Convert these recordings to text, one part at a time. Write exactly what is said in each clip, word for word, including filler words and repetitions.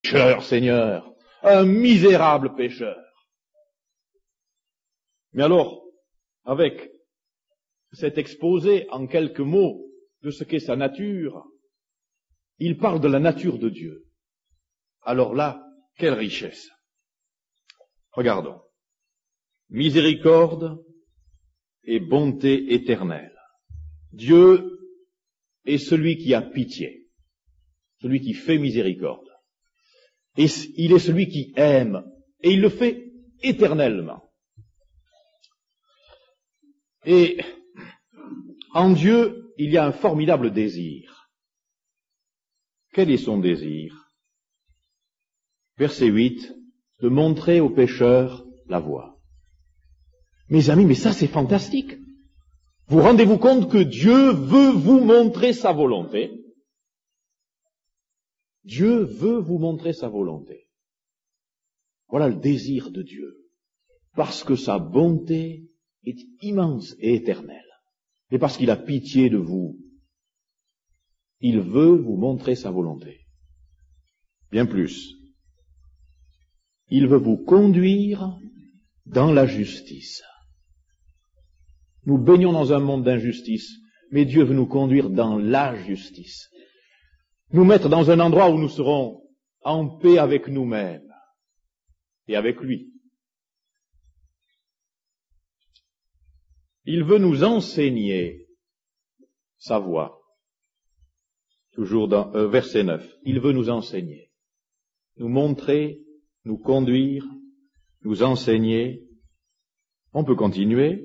pécheur, Seigneur, un misérable pécheur. Mais alors, avec cet exposé en quelques mots de ce qu'est sa nature, il parle de la nature de Dieu. Alors là, quelle richesse! Regardons. Miséricorde et bonté éternelle. Dieu est celui qui a pitié, celui qui fait miséricorde. Et il est celui qui aime, et il le fait éternellement. Et en Dieu, il y a un formidable désir. Quel est son désir? Verset huit, de montrer aux pécheurs la voie. Mes amis, mais ça c'est fantastique. Vous rendez-vous compte que Dieu veut vous montrer sa volonté? Dieu veut vous montrer sa volonté. Voilà le désir de Dieu. Parce que sa bonté est immense et éternelle. Et parce qu'il a pitié de vous, il veut vous montrer sa volonté. Bien plus, il veut vous conduire dans la justice. Nous baignons dans un monde d'injustice, mais Dieu veut nous conduire dans la justice. Nous mettre dans un endroit où nous serons en paix avec nous-mêmes et avec lui. Il veut nous enseigner sa voie. Toujours dans euh, verset neuf. Il veut nous enseigner, nous montrer, nous conduire, nous enseigner. On peut continuer.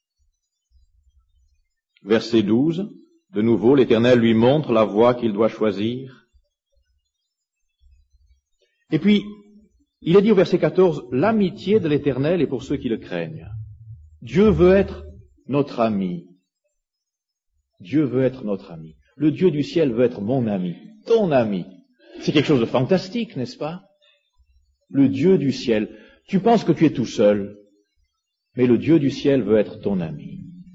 Verset douze. De nouveau, l'Éternel lui montre la voie qu'il doit choisir. Et puis, il est dit au verset quatorze, l'amitié de l'Éternel est pour ceux qui le craignent. Dieu veut être notre ami. Dieu veut être notre ami. Le Dieu du ciel veut être mon ami, ton ami. C'est quelque chose de fantastique, n'est-ce pas? Le Dieu du ciel. Tu penses que tu es tout seul, mais le Dieu du ciel veut être ton ami.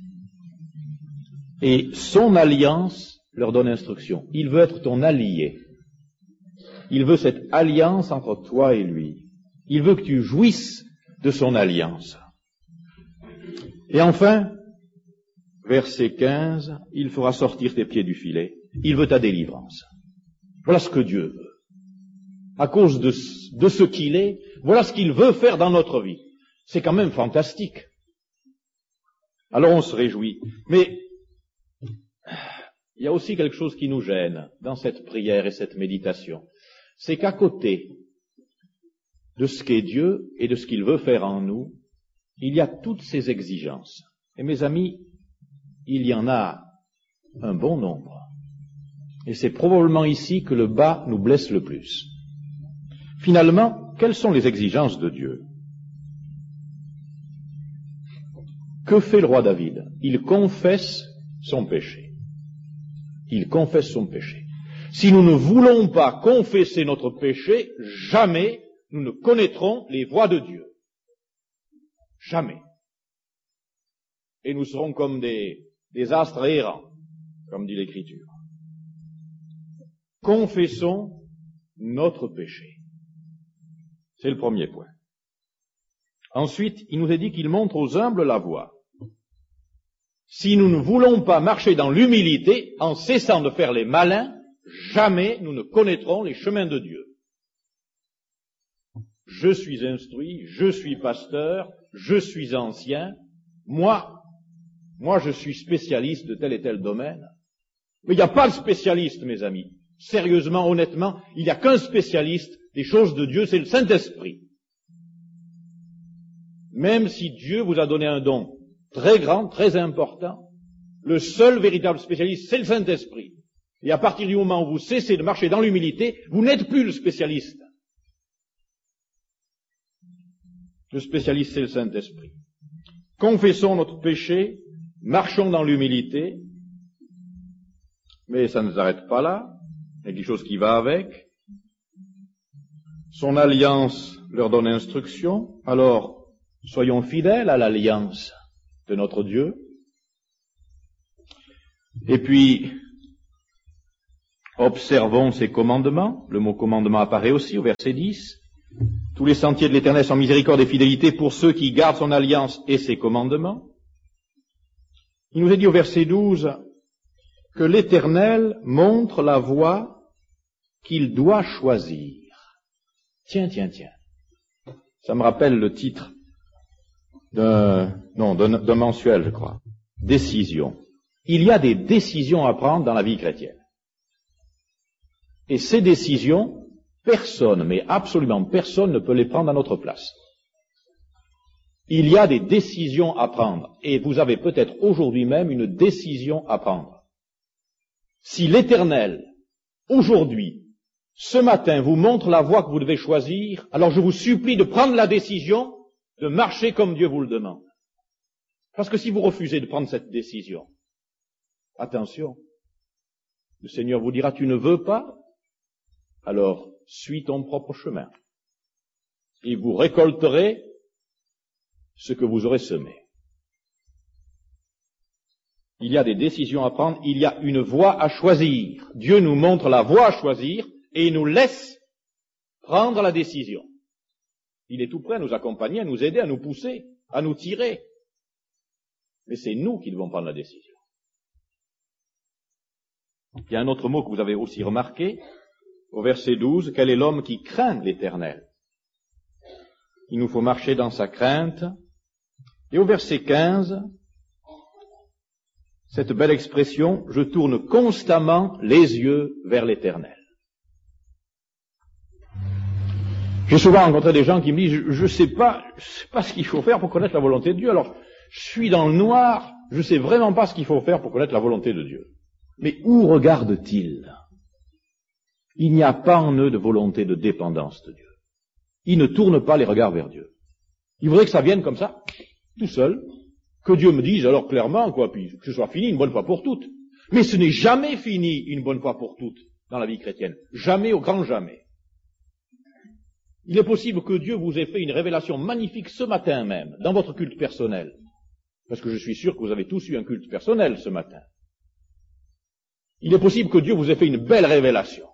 Et son alliance leur donne instruction. Il veut être ton allié. Il veut cette alliance entre toi et lui. Il veut que tu jouisses de son alliance. Et enfin, verset quinze, il fera sortir tes pieds du filet. Il veut ta délivrance. Voilà ce que Dieu veut. À cause de, de ce qu'il est, voilà ce qu'il veut faire dans notre vie. C'est quand même fantastique. Alors on se réjouit. Mais il y a aussi quelque chose qui nous gêne dans cette prière et cette méditation. C'est qu'à côté de ce qu'est Dieu et de ce qu'il veut faire en nous, il y a toutes ces exigences. Et mes amis, il y en a un bon nombre. Et c'est probablement ici que le bas nous blesse le plus. Finalement, quelles sont les exigences de Dieu? Que fait le roi David? Il confesse son péché. Il confesse son péché. Si nous ne voulons pas confesser notre péché, jamais nous ne connaîtrons les voies de Dieu. Jamais. Et nous serons comme des, des astres errants, comme dit l'Écriture. Confessons notre péché. C'est le premier point. Ensuite, il nous est dit qu'il montre aux humbles la voie. Si nous ne voulons pas marcher dans l'humilité, en cessant de faire les malins, jamais nous ne connaîtrons les chemins de Dieu. Je suis instruit, je suis pasteur, je suis ancien, moi, moi je suis spécialiste de tel et tel domaine. Mais il n'y a pas de spécialiste, mes amis. Sérieusement, honnêtement, il n'y a qu'un spécialiste des choses de Dieu, c'est le Saint-Esprit. Même si Dieu vous a donné un don très grand, très important, le seul véritable spécialiste, c'est le Saint-Esprit. Et à partir du moment où vous cessez de marcher dans l'humilité, vous n'êtes plus le spécialiste. Le spécialiste, c'est le Saint-Esprit. Confessons notre péché, marchons dans l'humilité, mais ça ne s'arrête pas là, il y a quelque chose qui va avec. Son alliance leur donne instruction, alors soyons fidèles à l'alliance de notre Dieu. Et puis, Observons ses commandements. Le mot commandement apparaît aussi au verset dix. Tous les sentiers de l'Éternel sont miséricorde et fidélité pour ceux qui gardent son alliance et ses commandements. Il nous est dit au verset douze que l'Éternel montre la voie qu'il doit choisir. Tiens, tiens, tiens. Ça me rappelle le titre d'un, non, d'un, d'un mensuel, je crois. Décision. Il y a des décisions à prendre dans la vie chrétienne. Et ces décisions, personne, mais absolument personne ne peut les prendre à notre place. Il y a des décisions à prendre, et vous avez peut-être aujourd'hui même une décision à prendre. Si l'Éternel, aujourd'hui, ce matin, vous montre la voie que vous devez choisir, alors je vous supplie de prendre la décision de marcher comme Dieu vous le demande. Parce que si vous refusez de prendre cette décision, attention, le Seigneur vous dira, tu ne veux pas, alors suis ton propre chemin. Et vous récolterez ce que vous aurez semé. Il y a des décisions à prendre, il y a une voie à choisir. Dieu nous montre la voie à choisir et il nous laisse prendre la décision. Il est tout prêt à nous accompagner, à nous aider, à nous pousser, à nous tirer. Mais c'est nous qui devons prendre la décision. Il y a un autre mot que vous avez aussi remarqué, au verset douze, quel est l'homme qui craint l'Éternel? Il nous faut marcher dans sa crainte. Et au verset quinze, cette belle expression, je tourne constamment les yeux vers l'Éternel. J'ai souvent rencontré des gens qui me disent, je ne sais pas, je sais pas ce qu'il faut faire pour connaître la volonté de Dieu. Alors, je suis dans le noir, je ne sais vraiment pas ce qu'il faut faire pour connaître la volonté de Dieu. Mais où regardent-ils? Il n'y a pas en eux de volonté de dépendance de Dieu. Ils ne tournent pas les regards vers Dieu. Ils voudraient que ça vienne comme ça, tout seul, que Dieu me dise alors clairement, quoi, puis que ce soit fini une bonne fois pour toutes. Mais ce n'est jamais fini une bonne fois pour toutes dans la vie chrétienne. Jamais, au grand jamais. Il est possible que Dieu vous ait fait une révélation magnifique ce matin même, dans votre culte personnel. Parce que je suis sûr que vous avez tous eu un culte personnel ce matin. Il est possible que Dieu vous ait fait une belle révélation.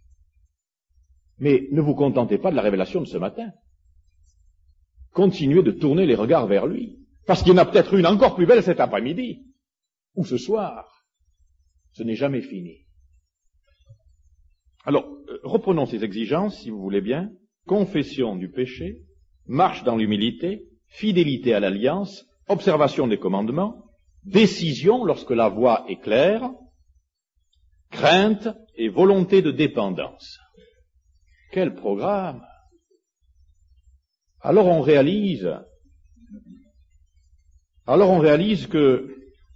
Mais ne vous contentez pas de la révélation de ce matin. Continuez de tourner les regards vers lui. Parce qu'il y en a peut-être une encore plus belle cet après-midi. Ou ce soir. Ce n'est jamais fini. Alors, euh, reprenons ces exigences, si vous voulez bien. Confession du péché, marche dans l'humilité, fidélité à l'alliance, observation des commandements, décision lorsque la voie est claire, crainte et volonté de dépendance. Quel programme! Alors on réalise, alors on réalise que,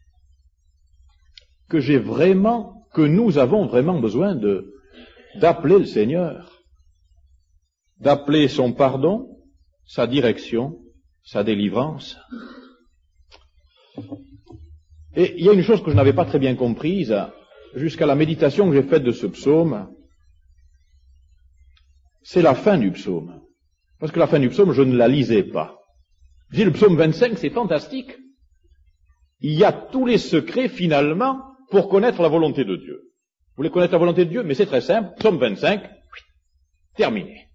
que j'ai vraiment, que nous avons vraiment besoin de, d'appeler le Seigneur, d'appeler son pardon, sa direction, sa délivrance. Et il y a une chose que je n'avais pas très bien comprise jusqu'à la méditation que j'ai faite de ce psaume, c'est la fin du psaume. Parce que la fin du psaume, je ne la lisais pas. Je dis, le psaume vingt-cinq, c'est fantastique. Il y a tous les secrets, finalement, pour connaître la volonté de Dieu. Vous voulez connaître la volonté de Dieu? Mais c'est très simple. Psaume vingt-cinq, terminé.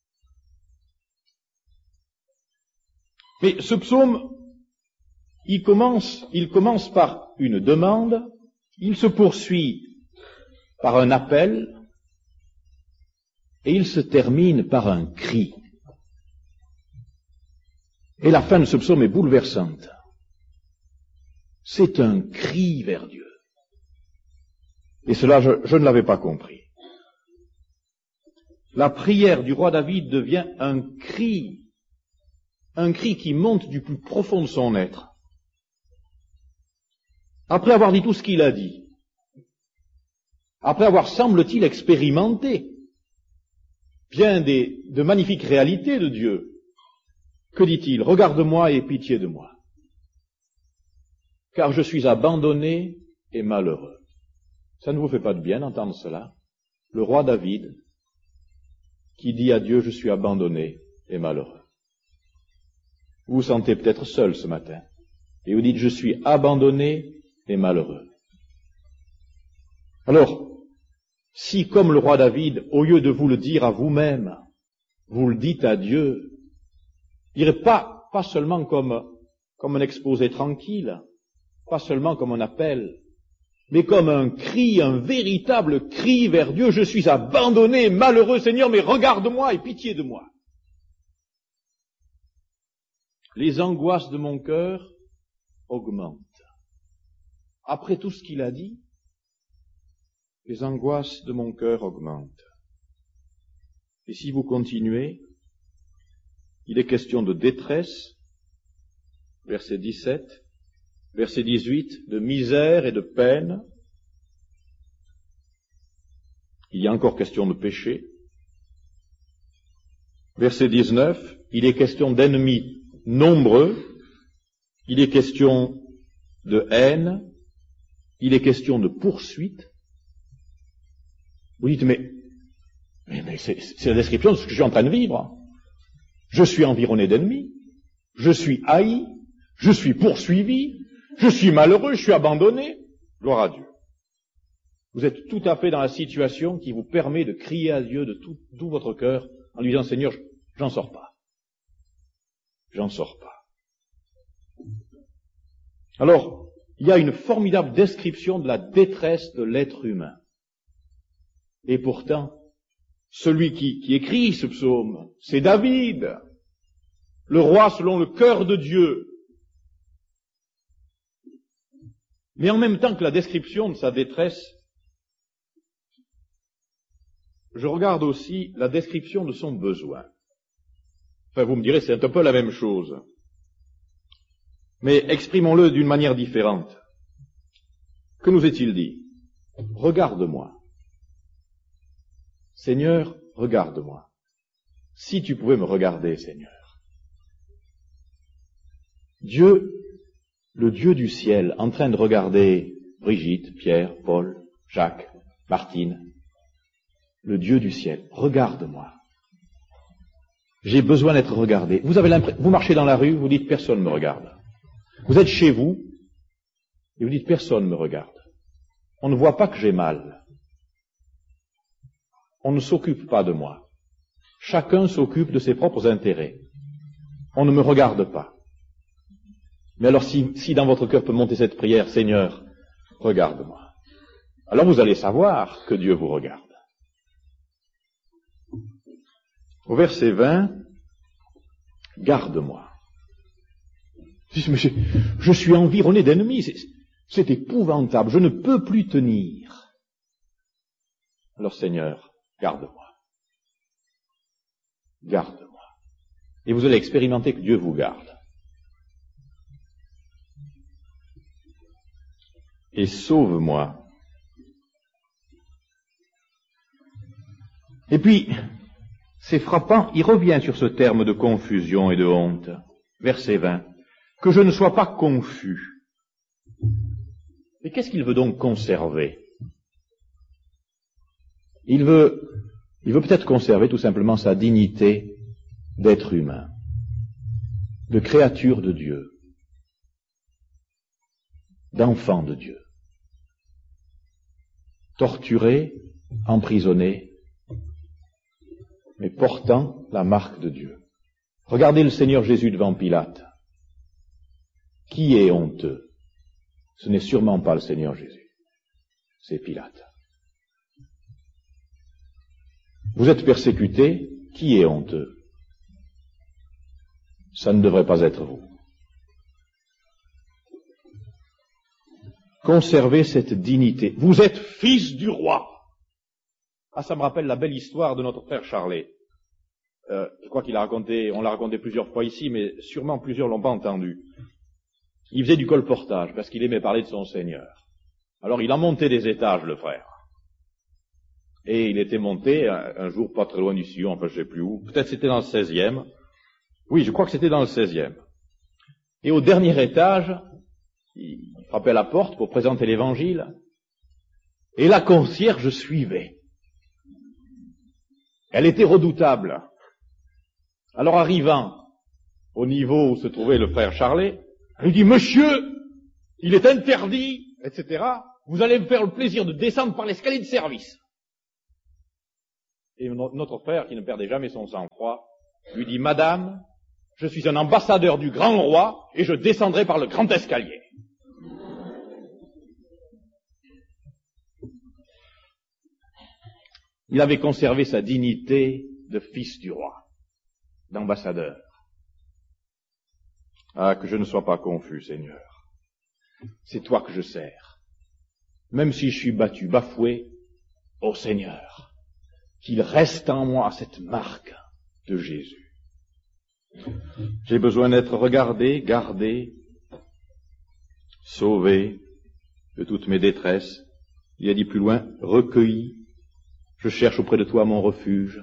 Mais ce psaume, il commence, il commence par une demande, il se poursuit par un appel, et il se termine par un cri. Et la fin de ce psaume est bouleversante. C'est un cri vers Dieu. Et cela, je, je ne l'avais pas compris. La prière du roi David devient un cri, un cri qui monte du plus profond de son être. Après avoir dit tout ce qu'il a dit, après avoir, semble-t-il, expérimenté bien des, de magnifiques réalités de Dieu, que dit-il? Regarde-moi et aie pitié de moi, car je suis abandonné et malheureux. Ça ne vous fait pas de bien d'entendre cela? Le roi David, qui dit à Dieu, je suis abandonné et malheureux. Vous vous sentez peut-être seul ce matin, et vous dites, je suis abandonné et malheureux. Alors, si, comme le roi David, au lieu de vous le dire à vous-même, vous le dites à Dieu, je dirais pas, pas seulement comme, comme un exposé tranquille, pas seulement comme un appel, mais comme un cri, un véritable cri vers Dieu, je suis abandonné, malheureux Seigneur, mais regarde-moi et pitié de moi. Les angoisses de mon cœur augmentent. Après tout ce qu'il a dit, les angoisses de mon cœur augmentent. Et si vous continuez, il est question de détresse, verset dix-sept, verset dix-huit, de misère et de peine. Il y a encore question de péché. Verset dix-neuf, il est question d'ennemis nombreux, il est question de haine, il est question de poursuite. Vous dites, mais, mais, mais c'est, c'est la description de ce que je suis en train de vivre. Je suis environné d'ennemis, je suis haï, je suis poursuivi, je suis malheureux, je suis abandonné. Gloire à Dieu. Vous êtes tout à fait dans la situation qui vous permet de crier à Dieu de tout, tout votre cœur en lui disant, Seigneur, j'en sors pas. J'en sors pas. Alors, il y a une formidable description de la détresse de l'être humain. Et pourtant, celui qui, qui écrit ce psaume, c'est David, le roi selon le cœur de Dieu. Mais en même temps que la description de sa détresse, je regarde aussi la description de son besoin. Enfin, vous me direz, c'est un peu la même chose. Mais exprimons-le d'une manière différente. Que nous est-il dit? Regarde-moi. Seigneur, regarde-moi. Si tu pouvais me regarder, Seigneur. Dieu, le Dieu du ciel, en train de regarder Brigitte, Pierre, Paul, Jacques, Martine, le Dieu du ciel, regarde-moi. J'ai besoin d'être regardé. Vous avez l'impression, vous marchez dans la rue, vous dites personne ne me regarde. Vous êtes chez vous, et vous dites personne ne me regarde. On ne voit pas que j'ai mal. On ne s'occupe pas de moi. Chacun s'occupe de ses propres intérêts. On ne me regarde pas. Mais alors si, si dans votre cœur peut monter cette prière, Seigneur, regarde-moi. Alors vous allez savoir que Dieu vous regarde. Au verset vingt, garde-moi. Mais je, je suis environné d'ennemis, c'est, c'est épouvantable, je ne peux plus tenir. Alors Seigneur, garde-moi. Garde-moi. Et vous allez expérimenter que Dieu vous garde. Et sauve-moi. Et puis, c'est frappant, il revient sur ce terme de confusion et de honte. Verset vingt. Que je ne sois pas confus. Et qu'est-ce qu'il veut donc conserver? Il veut, il veut peut-être conserver tout simplement sa dignité d'être humain, de créature de Dieu, d'enfant de Dieu, torturé, emprisonné, mais portant la marque de Dieu. Regardez le Seigneur Jésus devant Pilate. Qui est honteux? Ce n'est sûrement pas le Seigneur Jésus, c'est Pilate. Vous êtes persécuté, qui est honteux? Ça ne devrait pas être vous. Conservez cette dignité. Vous êtes fils du roi. Ah, ça me rappelle la belle histoire de notre frère Charlet. Euh, je crois qu'il a raconté, on l'a raconté plusieurs fois ici, mais sûrement plusieurs l'ont pas entendu. Il faisait du colportage parce qu'il aimait parler de son Seigneur. Alors il a monté des étages, le frère. Et il était monté un, un jour pas très loin du Sion, enfin je sais plus où. Peut-être c'était dans le seizième. Oui, je crois que c'était dans le seizième. Et au dernier étage, il frappait à la porte pour présenter l'évangile. Et la concierge suivait. Elle était redoutable. Alors arrivant au niveau où se trouvait le frère Charlet, elle lui dit, monsieur, il est interdit, et cetera. Vous allez me faire le plaisir de descendre par l'escalier de service. Et notre frère, qui ne perdait jamais son sang-froid, lui dit, Madame, je suis un ambassadeur du grand roi et je descendrai par le grand escalier. Il avait conservé sa dignité de fils du roi, d'ambassadeur. Ah, que je ne sois pas confus, Seigneur. C'est toi que je sers. Même si je suis battu, bafoué, ô Seigneur, qu'il reste en moi cette marque de Jésus. J'ai besoin d'être regardé, gardé, sauvé de toutes mes détresses. Il a dit plus loin, recueilli. Je cherche auprès de toi mon refuge.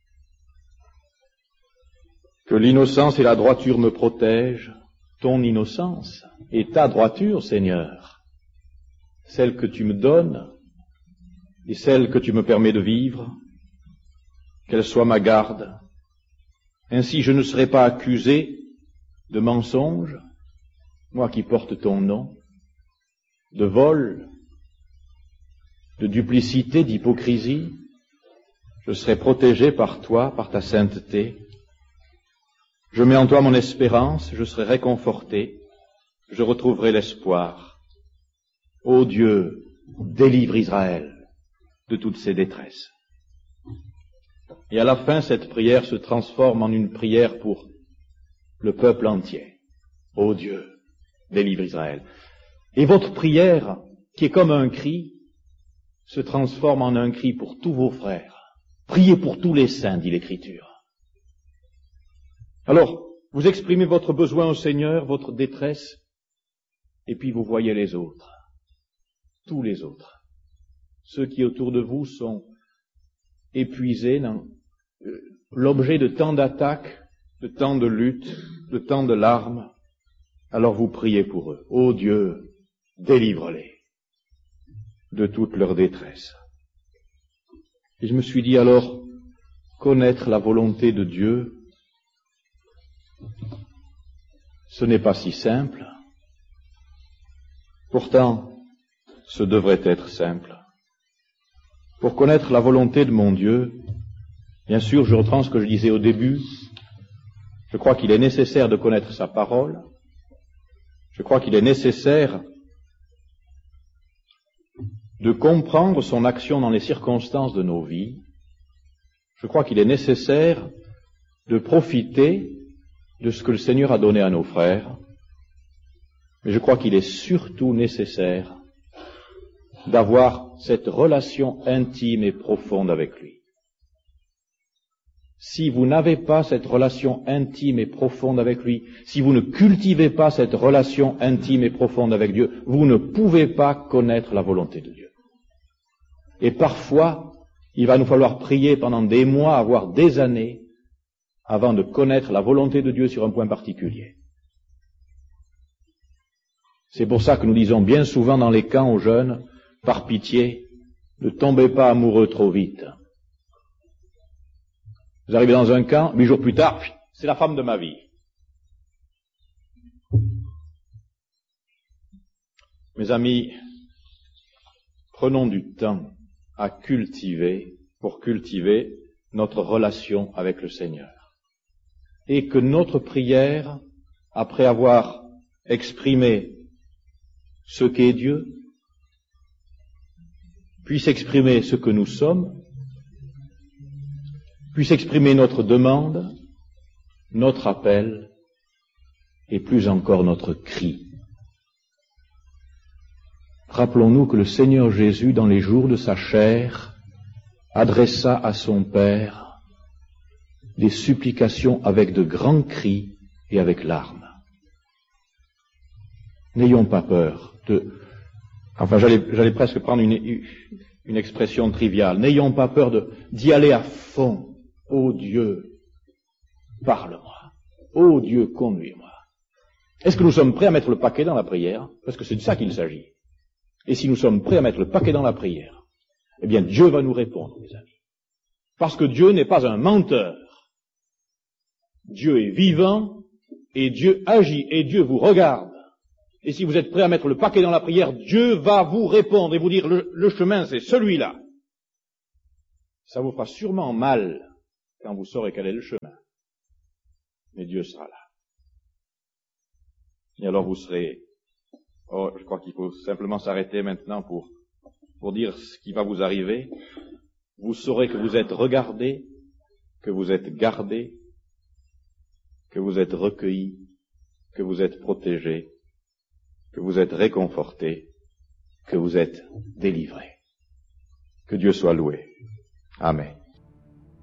Que l'innocence et la droiture me protègent, ton innocence et ta droiture, Seigneur, celle que tu me donnes et celle que tu me permets de vivre, qu'elle soit ma garde. Ainsi je ne serai pas accusé de mensonge, moi qui porte ton nom, de vol, de duplicité, d'hypocrisie. Je serai protégé par toi, par ta sainteté. Je mets en toi mon espérance, je serai réconforté, je retrouverai l'espoir. Ô Dieu, délivre Israël de toutes ses détresses. Et à la fin, cette prière se transforme en une prière pour le peuple entier. Ô Dieu, délivre Israël. Et votre prière, qui est comme un cri, se transforme en un cri pour tous vos frères. Priez pour tous les saints, dit l'Écriture. Alors, vous exprimez votre besoin au Seigneur, votre détresse, et puis vous voyez les autres, tous les autres. Ceux qui autour de vous sont épuisés dans l'objet de tant d'attaques, de tant de luttes, de tant de larmes. Alors vous priez pour eux. Ô Dieu, délivre-les de toute leur détresse. Et je me suis dit alors, connaître la volonté de Dieu, ce n'est pas si simple. Pourtant, ce devrait être simple. Pour connaître la volonté de mon Dieu, bien sûr, je reprends ce que je disais au début, je crois qu'il est nécessaire de connaître sa parole, je crois qu'il est nécessaire de comprendre son action dans les circonstances de nos vies, je crois qu'il est nécessaire de profiter de ce que le Seigneur a donné à nos frères, mais je crois qu'il est surtout nécessaire d'avoir cette relation intime et profonde avec lui. Si vous n'avez pas cette relation intime et profonde avec lui, si vous ne cultivez pas cette relation intime et profonde avec Dieu, vous ne pouvez pas connaître la volonté de Dieu. Et parfois, il va nous falloir prier pendant des mois, voire des années, avant de connaître la volonté de Dieu sur un point particulier. C'est pour ça que nous disons bien souvent dans les camps aux jeunes, par pitié, ne tombez pas amoureux trop vite. Vous arrivez dans un camp, huit jours plus tard, c'est la femme de ma vie. Mes amis, prenons du temps à cultiver, pour cultiver notre relation avec le Seigneur. Et que notre prière, après avoir exprimé ce qu'est Dieu, puisse exprimer ce que nous sommes, puisse exprimer notre demande, notre appel, et plus encore notre cri. Rappelons-nous que le Seigneur Jésus, dans les jours de sa chair, adressa à son Père des supplications avec de grands cris et avec larmes. N'ayons pas peur de... Enfin, j'allais, j'allais presque prendre une, une expression triviale. N'ayons pas peur de, d'y aller à fond. Ô Dieu, parle-moi. Ô Dieu, conduis-moi. Est-ce que nous sommes prêts à mettre le paquet dans la prière? Parce que c'est de ça qu'il s'agit. Et si nous sommes prêts à mettre le paquet dans la prière, eh bien Dieu va nous répondre, mes amis. Parce que Dieu n'est pas un menteur. Dieu est vivant, et Dieu agit, et Dieu vous regarde. Et si vous êtes prêts à mettre le paquet dans la prière, Dieu va vous répondre et vous dire, le, le chemin c'est celui-là. Ça vous fera sûrement mal quand vous saurez quel est le chemin. Mais Dieu sera là. Et alors vous serez... Oh, je crois qu'il faut simplement s'arrêter maintenant pour, pour dire ce qui va vous arriver. Vous saurez que vous êtes regardé, que vous êtes gardé, que vous êtes recueilli, que vous êtes protégé, que vous êtes réconforté, que vous êtes délivré. Que Dieu soit loué. Amen.